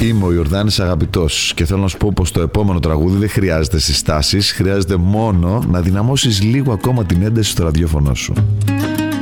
Είμαι ο Ιορδάνης Αγαπητός και θέλω να σου πω πως το επόμενο τραγούδι δεν χρειάζεται συστάσεις, χρειάζεται μόνο να δυναμώσεις λίγο ακόμα την ένταση στο ραδιόφωνο σου.